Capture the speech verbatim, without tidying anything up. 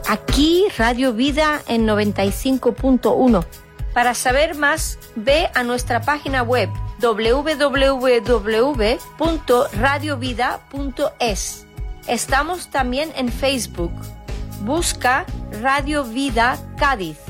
Aquí Radio Vida en noventa y cinco punto uno. Para saber más, ve a nuestra página web doble u doble u doble u punto radio vida punto es. Estamos también en Facebook. Busca Radio Vida Cádiz.